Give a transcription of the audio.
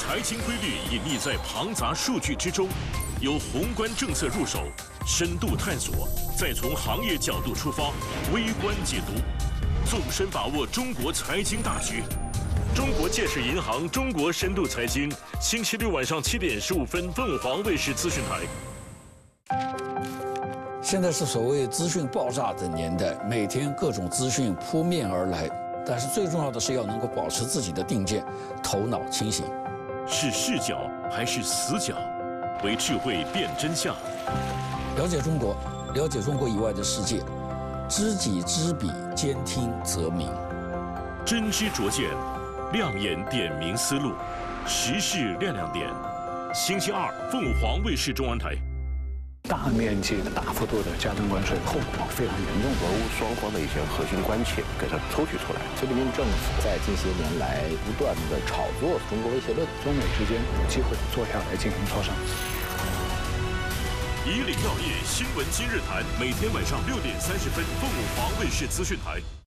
财经规律隐匿在庞杂数据之中，由宏观政策入手，深度探索，再从行业角度出发，微观解读，纵深把握中国财经大局。中国建设银行中国深度财经，星期六晚上7点15分，凤凰卫视资讯台。 现在是所谓资讯爆炸的年代，每天各种资讯扑面而来，但是最重要的是要能够保持自己的定见，头脑清醒。 是视角还是死角？为智慧辨真相。 了解中国，了解中国以外的世界，知己知彼，兼听则明。 真知灼见，亮眼点明思路，时事亮亮点。星期二，凤凰卫视中文台。 大面积的、大幅度的加征关税，后果非常严重。 俄乌双方的一些核心关切给它抽取出来。 菲律宾政府在近些年来不断的炒作中国威胁论， 中美之间有机会坐下来进行磋商。 以岭药业新闻今日谈，每天晚上6点30分，凤凰卫视资讯台。